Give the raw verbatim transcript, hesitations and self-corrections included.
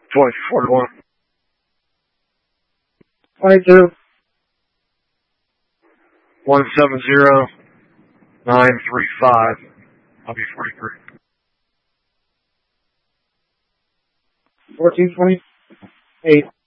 twenty forty-one. twenty-two. one seven zero nine three five. I'll be forty-three. fourteen twenty-eight.